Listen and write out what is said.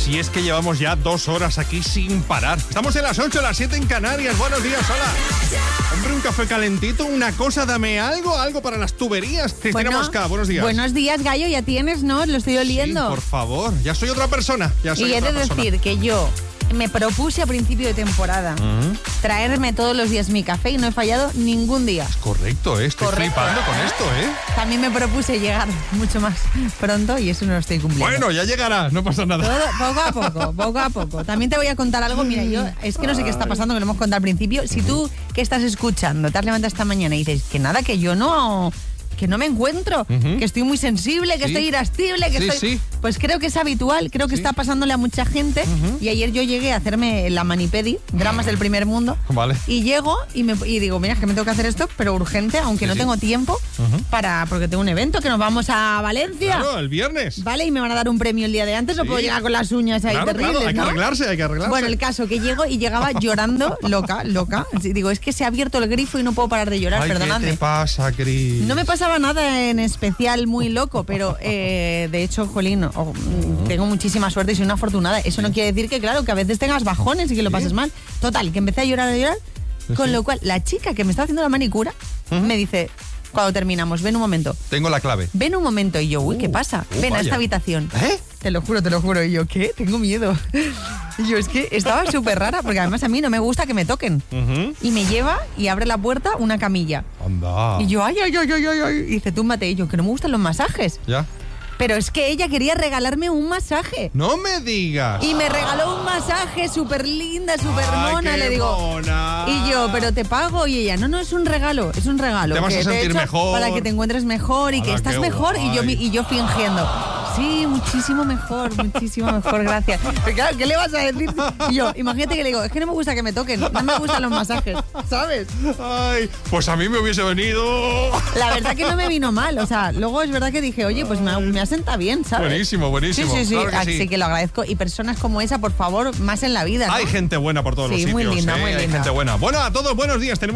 Si es que llevamos ya 2 horas aquí sin parar. Estamos en las 8, las 7 en Canarias. Buenos días, hola. Hombre, un café calentito, una cosa, dame algo para las tuberías. Cristina Mosca, buenos días. Buenos días, Gallo, ya tienes, ¿no? Lo estoy oliendo. Sí, por favor, ya soy otra persona. Y he de decir que yo me propuse a principio de temporada traerme todos los días mi café y no he fallado ningún día. Es correcto, estoy flipando con esto, ¿eh? También me propuse llegar mucho más pronto y eso no lo estoy cumpliendo. Bueno, ya llegará, no pasa nada. Todo, poco a poco. También te voy a contar algo, mira, yo es que no sé qué está pasando, que lo hemos contado al principio. Si tú que estás escuchando, te has levantado esta mañana y dices que nada, que yo no me encuentro, que estoy muy sensible, que estoy irascible, que estoy... Pues creo que es habitual, creo que está pasándole a mucha gente. Y ayer yo llegué a hacerme la manipedi, dramas del primer mundo. Vale. Y llego y digo, mira, es que me tengo que hacer esto, pero urgente, aunque no tengo tiempo, porque tengo un evento que nos vamos a Valencia. Claro, el viernes. Vale, y me van a dar un premio el día de antes, no puedo llegar con las uñas ahí terribles, claro, hay que arreglarse. Bueno, el caso que llego y llegaba llorando, loca. Digo, es que se ha abierto el grifo y no puedo parar de llorar, perdonadme. ¿Qué te pasa, Cris? No me pasaba nada en especial muy loco, pero de hecho, jolín, tengo muchísima suerte y soy una afortunada. Eso no quiere decir que, claro, que a veces tengas bajones y que lo pases mal. Total, que empecé a llorar, con lo cual la chica que me estaba haciendo la manicura me dice, cuando terminamos, ven un momento. Tengo la clave. Ven un momento. Y yo, uy, ¿qué pasa? Ven a esta habitación. Te lo juro. Y yo, ¿qué? Tengo miedo. Y yo, es que estaba súper rara, porque además a mí no me gusta que me toquen. Y me lleva y abre la puerta una camilla. Anda. Y yo, ay. Y dice, túmbate. Y yo, que no me gustan los masajes. Ya. Pero es que ella quería regalarme un masaje. ¡No me digas! Y me regaló un masaje súper linda, súper mona. Le digo, mona. Y yo, pero te pago. Y ella, no, es un regalo. Te vas a sentir mejor. Para que te encuentres mejor y que estás mejor. Y yo fingiendo. Sí, muchísimo mejor, gracias. Pero claro, ¿qué le vas a decir? Y yo, imagínate que le digo, es que no me gusta que me toquen, no me gustan los masajes, ¿sabes? Ay, pues a mí me hubiese venido. La verdad que no me vino mal, o sea, luego es verdad que dije, oye, pues me asenta bien, ¿sabes? Buenísimo. Sí, Claro que así que lo agradezco. Y personas como esa, por favor, más en la vida, ¿no? Hay gente buena por todos los sitios. Muy linda. Hay gente buena. Bueno, a todos, buenos días.